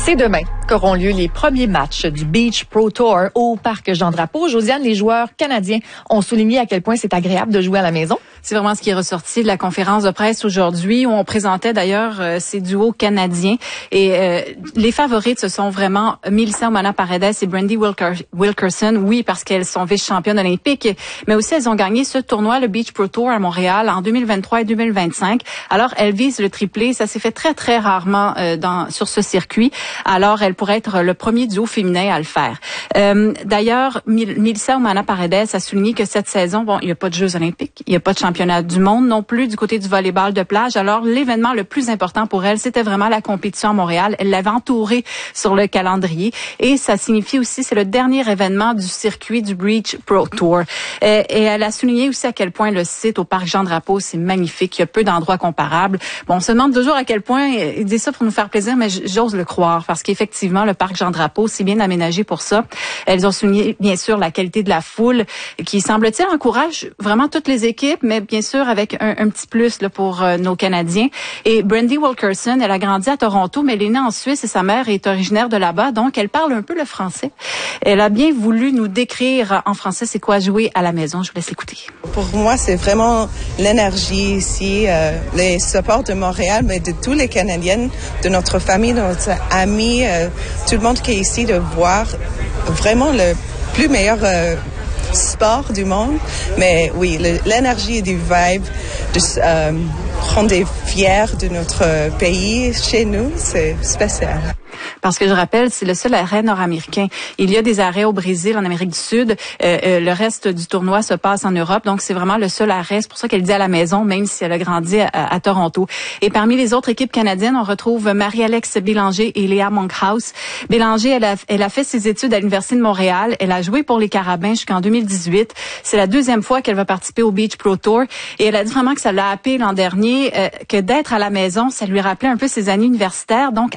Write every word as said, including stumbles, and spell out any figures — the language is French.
C'est demain qu'auront lieu les premiers matchs du Beach Pro Tour au Parc Jean-Drapeau. Josiane, les joueurs canadiens ont souligné à quel point c'est agréable de jouer à la maison. C'est vraiment ce qui est ressorti de la conférence de presse aujourd'hui, où on présentait d'ailleurs euh, ces duos canadiens. Et euh, les favorites, ce sont vraiment Melissa Umana-Paredes et Brandy Wilker- Wilkerson. Oui, parce qu'elles sont vice-championnes olympiques, mais aussi elles ont gagné ce tournoi, le Beach Pro Tour à Montréal, en deux mille vingt-trois et deux mille vingt-cinq. Alors, elles visent le triplé. Ça s'est fait très, très rarement euh, dans sur ce circuit. Alors, elle pourrait être le premier duo féminin à le faire. Euh, d'ailleurs, Melissa Umana-Paredes a souligné que cette saison, bon, il n'y a pas de Jeux olympiques, il n'y a pas de championnat du monde non plus du côté du volleyball de plage. Alors, l'événement le plus important pour elle, c'était vraiment la compétition à Montréal. Elle l'avait entourée sur le calendrier. Et ça signifie aussi, c'est le dernier événement du circuit du Beach Pro Tour. Et, et elle a souligné aussi à quel point le site au Parc Jean-Drapeau, c'est magnifique. Il y a peu d'endroits comparables. Bon, on se demande toujours à quel point, il dit ça pour nous faire plaisir, mais j'ose le croire. Parce qu'effectivement, le Parc Jean-Drapeau, c'est bien aménagé pour ça. Elles ont souligné, bien sûr, la qualité de la foule, qui, semble-t-il, encourage vraiment toutes les équipes, mais bien sûr, avec un, un petit plus là, pour euh, nos Canadiens. Et Brandy Wilkerson, elle a grandi à Toronto, mais elle est née en Suisse et sa mère est originaire de là-bas, donc elle parle un peu le français. Elle a bien voulu nous décrire en français c'est quoi jouer à la maison. Je vous laisse écouter. Pour moi, c'est vraiment l'énergie ici, euh, les supports de Montréal, mais de tous les Canadiennes, de notre famille, de notre amis, euh, tout le monde qui est ici, de voir vraiment le plus meilleur euh, sport du monde. Mais oui, le, l'énergie et du vibe, de euh, rendre fiers de notre pays chez nous, c'est spécial. Parce que je rappelle, c'est le seul arrêt nord-américain. Il y a des arrêts au Brésil, en Amérique du Sud. Euh, euh, le reste du tournoi se passe en Europe. Donc, c'est vraiment le seul arrêt. C'est pour ça qu'elle dit à la maison, même si elle a grandi à, à Toronto. Et parmi les autres équipes canadiennes, on retrouve Marie-Alex Bélanger et Léa Monkhouse. Bélanger, elle a, elle a fait ses études à l'Université de Montréal. Elle a joué pour les Carabins jusqu'en deux mille dix-huit. C'est la deuxième fois qu'elle va participer au Beach Pro Tour. Et elle a dit vraiment que ça l'a happé l'an dernier, euh, que d'être à la maison, ça lui rappelait un peu ses années universitaires. Donc,